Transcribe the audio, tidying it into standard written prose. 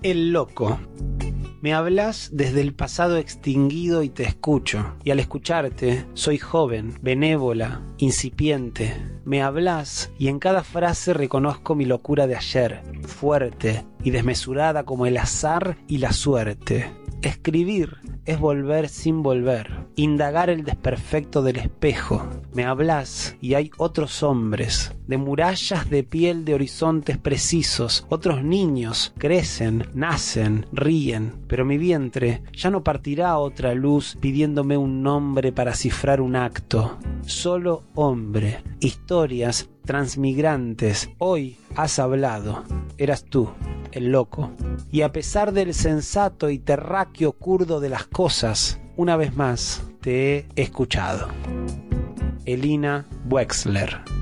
El loco. Me hablas desde el pasado extinguido y te escucho. Y al escucharte, soy joven, benévola, incipiente. Me hablas y en cada frase reconozco mi locura de ayer, fuerte y desmesurada como el azar y la suerte. Escribir es volver sin volver, indagar el desperfecto del espejo. Me hablas y hay otros hombres, de murallas de piel de horizontes precisos. Otros niños crecen, nacen, ríen, pero mi vientre ya no partirá a otra luz pidiéndome un nombre para cifrar un acto. Solo hombre, historias transmigrantes. Hoy has hablado, eras tú, el loco. Y a pesar del sensato y terráqueo curdo de las cosas, una vez más te he escuchado. Elina Wexler.